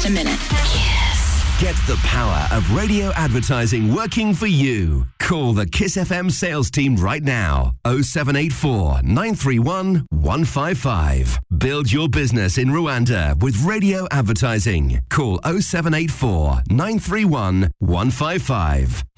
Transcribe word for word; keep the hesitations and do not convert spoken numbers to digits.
a minute. Get the power of radio advertising working for you. Call the Kiss F M sales team right now. oh seven eight four, nine three one, one five five. Build your business in Rwanda with radio advertising. Call oh seven eight four, nine three one, one five five.